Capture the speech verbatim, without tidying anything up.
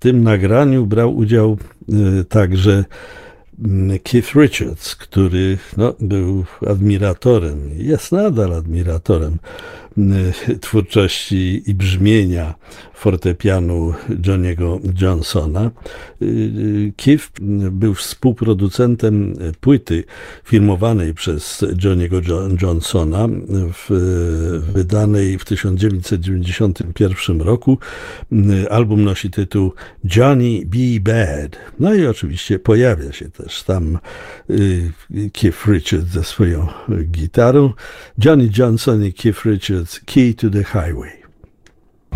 tym nagraniu brał udział także Keith Richards, który no, był admiratorem, jest nadal admiratorem twórczości i brzmienia fortepianu Johnny'ego Johnsona. Keith był współproducentem płyty filmowanej przez Johnny'ego Johnsona, w, wydanej w tysiąc dziewięćset dziewięćdziesiątym pierwszym roku. Album nosi tytuł Johnny Be Bad. No i oczywiście pojawia się też tam Keith Richards ze swoją gitarą. Johnny Johnson i Keith Richards, Key to the Highway.